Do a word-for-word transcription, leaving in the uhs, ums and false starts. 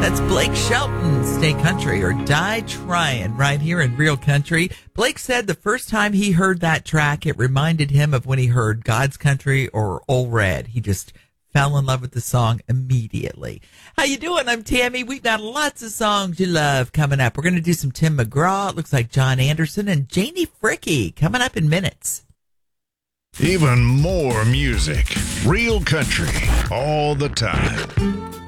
That's Blake Shelton, Stay Country or Die Trying, right here in Real Country. Blake said the first time he heard that track, it reminded him of when he heard God's Country or Old Red. He just fell in love with the song immediately. How you doing? I'm Tammy. We've got lots of songs you love coming up. We're going to do some Tim McGraw. It looks like John Anderson and Janie Fricke coming up in minutes. Even more music. Real country all the time.